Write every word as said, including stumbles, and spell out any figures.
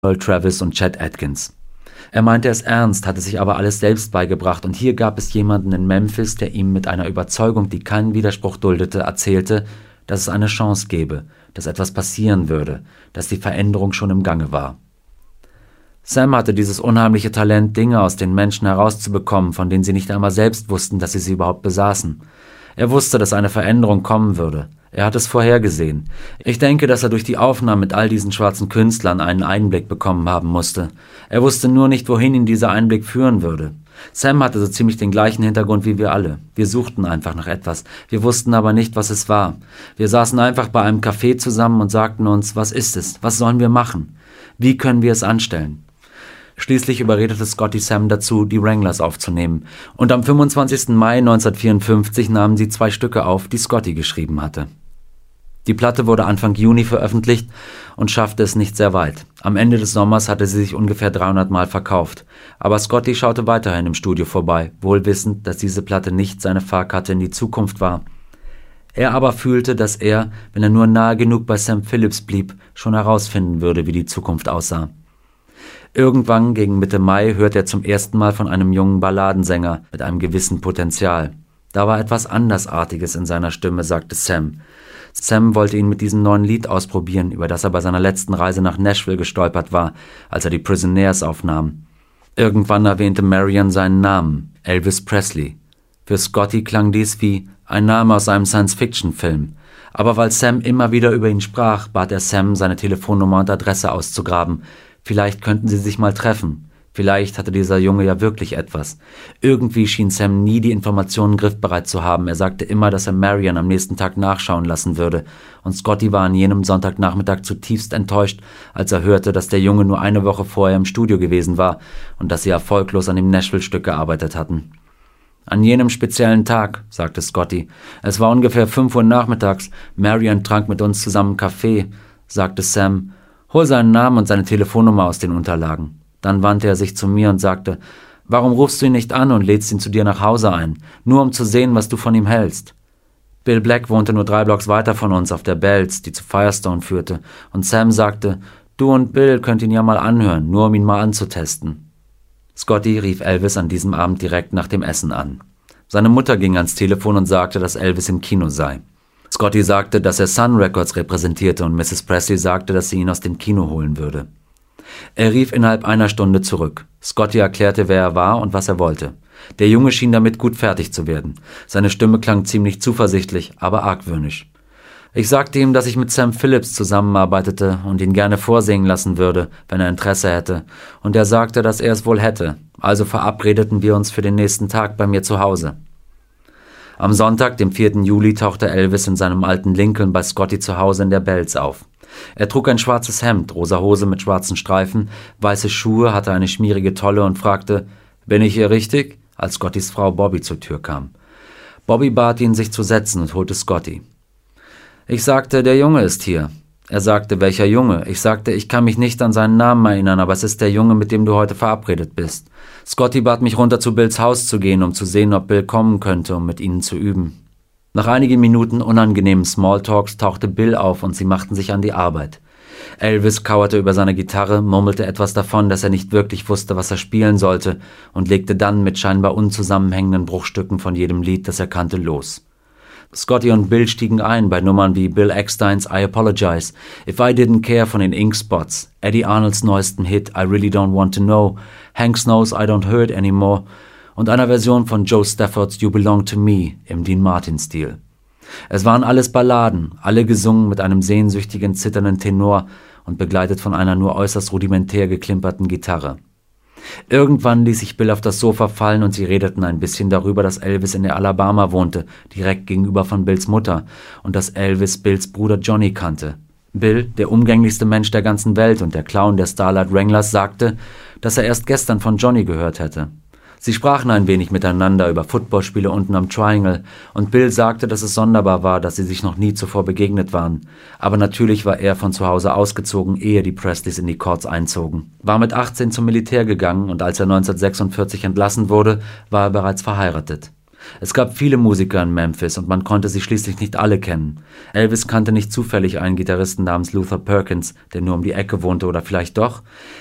Earl Travis und Chet Atkins. Er meinte es ernst, hatte sich aber alles selbst beigebracht, und hier gab es jemanden in Memphis, der ihm mit einer Überzeugung, die keinen Widerspruch duldete, erzählte, dass es eine Chance gäbe, dass etwas passieren würde, dass die Veränderung schon im Gange war. Sam hatte dieses unheimliche Talent, Dinge aus den Menschen herauszubekommen, von denen sie nicht einmal selbst wussten, dass sie sie überhaupt besaßen. Er wusste, dass eine Veränderung kommen würde. Er hat es vorhergesehen. Ich denke, dass er durch die Aufnahmen mit all diesen schwarzen Künstlern einen Einblick bekommen haben musste. Er wusste nur nicht, wohin ihn dieser Einblick führen würde. Sam hatte so ziemlich den gleichen Hintergrund wie wir alle. Wir suchten einfach nach etwas. Wir wussten aber nicht, was es war. Wir saßen einfach bei einem Café zusammen und sagten uns, was ist es? Was sollen wir machen? Wie können wir es anstellen? Schließlich überredete Scotty Sam dazu, die Wranglers aufzunehmen. Und am fünfundzwanzigsten Mai neunzehnhundertvierundfünfzig nahmen sie zwei Stücke auf, die Scotty geschrieben hatte. Die Platte wurde Anfang Juni veröffentlicht und schaffte es nicht sehr weit. Am Ende des Sommers hatte sie sich ungefähr dreihundert Mal verkauft. Aber Scotty schaute weiterhin im Studio vorbei, wohl wissend, dass diese Platte nicht seine Fahrkarte in die Zukunft war. Er aber fühlte, dass er, wenn er nur nahe genug bei Sam Phillips blieb, schon herausfinden würde, wie die Zukunft aussah. Irgendwann gegen Mitte Mai hörte er zum ersten Mal von einem jungen Balladensänger mit einem gewissen Potenzial. Da war etwas Andersartiges in seiner Stimme, sagte Sam. Sam wollte ihn mit diesem neuen Lied ausprobieren, über das er bei seiner letzten Reise nach Nashville gestolpert war, als er die Prisonaires aufnahm. Irgendwann erwähnte Marion seinen Namen, Elvis Presley. Für Scotty klang dies wie ein Name aus einem Science-Fiction-Film. Aber weil Sam immer wieder über ihn sprach, bat er Sam, seine Telefonnummer und Adresse auszugraben. Vielleicht könnten sie sich mal treffen. Vielleicht hatte dieser Junge ja wirklich etwas. Irgendwie schien Sam nie die Informationen griffbereit zu haben. Er sagte immer, dass er Marion am nächsten Tag nachschauen lassen würde. Und Scotty war an jenem Sonntagnachmittag zutiefst enttäuscht, als er hörte, dass der Junge nur eine Woche vorher im Studio gewesen war und dass sie erfolglos an dem Nashville-Stück gearbeitet hatten. An jenem speziellen Tag, sagte Scotty. Es war ungefähr fünf Uhr nachmittags. Marion trank mit uns zusammen Kaffee, sagte Sam. Hol seinen Namen und seine Telefonnummer aus den Unterlagen. Dann wandte er sich zu mir und sagte, warum rufst du ihn nicht an und lädst ihn zu dir nach Hause ein, nur um zu sehen, was du von ihm hältst? Bill Black wohnte nur drei Blocks weiter von uns auf der Bells, die zu Firestone führte, und Sam sagte, du und Bill könnt ihn ja mal anhören, nur um ihn mal anzutesten. Scotty rief Elvis an diesem Abend direkt nach dem Essen an. Seine Mutter ging ans Telefon und sagte, dass Elvis im Kino sei. Scotty sagte, dass er Sun Records repräsentierte, und Misses Presley sagte, dass sie ihn aus dem Kino holen würde. Er rief innerhalb einer Stunde zurück. Scotty erklärte, wer er war und was er wollte. Der Junge schien damit gut fertig zu werden. Seine Stimme klang ziemlich zuversichtlich, aber argwöhnisch. Ich sagte ihm, dass ich mit Sam Phillips zusammenarbeitete und ihn gerne vorsingen lassen würde, wenn er Interesse hätte. Und er sagte, dass er es wohl hätte. Also verabredeten wir uns für den nächsten Tag bei mir zu Hause. Am Sonntag, dem vierten Juli, tauchte Elvis in seinem alten Lincoln bei Scotty zu Hause in der Bells auf. Er trug ein schwarzes Hemd, rosa Hose mit schwarzen Streifen, weiße Schuhe, hatte eine schmierige Tolle und fragte, »Bin ich hier richtig?«, als Scottys Frau Bobby zur Tür kam. Bobby bat ihn, sich zu setzen, und holte Scotty. Ich sagte, der Junge ist hier. Er sagte, welcher Junge? Ich sagte, ich kann mich nicht an seinen Namen erinnern, aber es ist der Junge, mit dem du heute verabredet bist. Scotty bat mich runter zu Bills Haus zu gehen, um zu sehen, ob Bill kommen könnte, um mit ihnen zu üben. Nach einigen Minuten unangenehmen Smalltalks tauchte Bill auf und sie machten sich an die Arbeit. Elvis kauerte über seine Gitarre, murmelte etwas davon, dass er nicht wirklich wusste, was er spielen sollte, und legte dann mit scheinbar unzusammenhängenden Bruchstücken von jedem Lied, das er kannte, los. Scotty und Bill stiegen ein bei Nummern wie Bill Ecksteins I Apologize, If I Didn't Care von den Ink Spots, Eddie Arnolds neuesten Hit I Really Don't Want to Know, Hank Snow's I Don't Hurt Anymore und einer Version von Joe Staffords You Belong to Me im Dean Martin-Stil. Es waren alles Balladen, alle gesungen mit einem sehnsüchtigen, zitternden Tenor und begleitet von einer nur äußerst rudimentär geklimperten Gitarre. Irgendwann ließ sich Bill auf das Sofa fallen und sie redeten ein bisschen darüber, dass Elvis in der Alabama wohnte, direkt gegenüber von Bills Mutter, und dass Elvis Bills Bruder Johnny kannte. Bill, der umgänglichste Mensch der ganzen Welt und der Clown der Starlight Wranglers, sagte, dass er erst gestern von Johnny gehört hätte. Sie sprachen ein wenig miteinander über Footballspiele unten am Triangle, und Bill sagte, dass es sonderbar war, dass sie sich noch nie zuvor begegnet waren. Aber natürlich war er von zu Hause ausgezogen, ehe die Presleys in die Courts einzogen. War mit achtzehn zum Militär gegangen, und als er neunzehnhundertsechsundvierzig entlassen wurde, war er bereits verheiratet. Es gab viele Musiker in Memphis und man konnte sie schließlich nicht alle kennen. Elvis kannte nicht zufällig einen Gitarristen namens Luther Perkins, der nur um die Ecke wohnte, oder vielleicht doch?